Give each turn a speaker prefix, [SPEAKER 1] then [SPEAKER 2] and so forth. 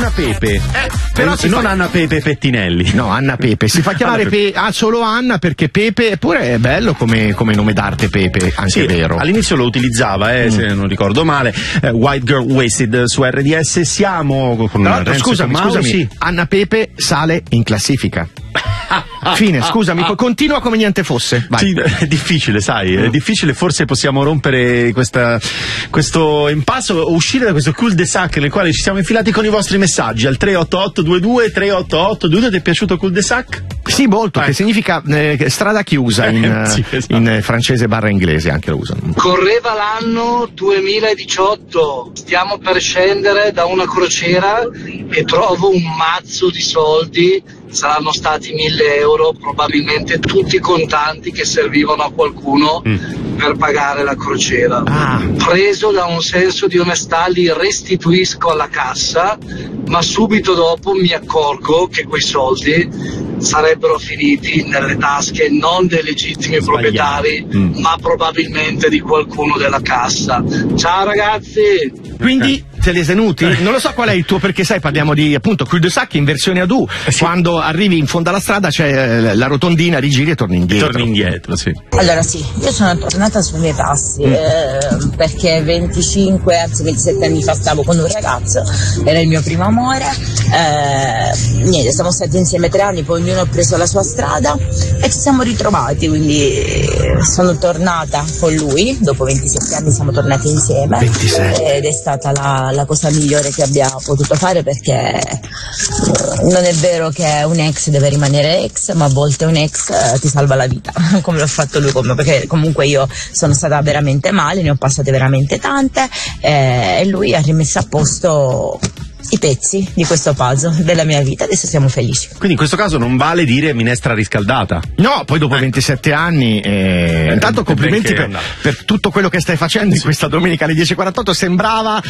[SPEAKER 1] Anna Pepe.
[SPEAKER 2] Però
[SPEAKER 1] non Anna Pepe Pettinelli.
[SPEAKER 2] No, Anna Pepe. Si fa chiamare solo Anna perché Pepe, eppure è bello come nome d'arte Pepe, anche
[SPEAKER 1] sì,
[SPEAKER 2] vero.
[SPEAKER 1] All'inizio lo utilizzava, se non ricordo male, White Girl Wasted su RDS. Siamo con
[SPEAKER 2] scusami,
[SPEAKER 1] sì.
[SPEAKER 2] Anna Pepe sale in classifica. Fine, scusami, continua come niente fosse. Vai.
[SPEAKER 1] Sì, è difficile, sai, è difficile, forse possiamo rompere questo impasso, uscire da questo cul-de-sac nel quale ci siamo infilati con i vostri messaggi al 38822 Ti è piaciuto cul-de-sac?
[SPEAKER 2] Sì, molto, che significa strada chiusa
[SPEAKER 1] sì, esatto.
[SPEAKER 2] in francese / inglese, anche lo usano.
[SPEAKER 3] Correva l'anno 2018, stiamo per scendere da una crociera e trovo un mazzo di soldi, saranno stati 1.000 euro, probabilmente tutti contanti che servivano a qualcuno per pagare la crociera. Preso da un senso di onestà li restituisco alla cassa, ma subito dopo mi accorgo che quei soldi sarebbero finiti nelle tasche non dei legittimi proprietari, ma probabilmente di qualcuno della cassa. Ciao ragazzi!
[SPEAKER 2] Quindi te li hai tenuti? Non lo so qual è il tuo, perché sai, parliamo di appunto cul-de-sac in versione adu.
[SPEAKER 1] Sì.
[SPEAKER 2] Quando arrivi in fondo alla strada c'è la rotondina, rigiri e torni indietro.
[SPEAKER 1] Sì.
[SPEAKER 4] Allora sì, io sono tornata sui miei passi perché 25, anzi 27 anni fa stavo con un ragazzo, era il mio primo amore, niente, siamo stati insieme 3 anni, poi ognuno ha preso la sua strada e ci siamo ritrovati, quindi sono tornata con lui, dopo 27 anni siamo tornati insieme.
[SPEAKER 2] 26.
[SPEAKER 4] Ed è stata la cosa migliore che abbia potuto fare, perché non è vero che un ex deve rimanere ex, ma a volte un ex ti salva la vita, come l'ha fatto lui, perché comunque io sono stata veramente male, ne ho passate veramente tante, e lui ha rimesso a posto i pezzi di questo puzzle della mia vita, adesso siamo felici.
[SPEAKER 1] Quindi in questo caso non vale dire minestra riscaldata.
[SPEAKER 2] No, poi dopo 27 anni intanto complimenti per tutto quello che stai facendo in questa domenica alle 10.48. Sembrava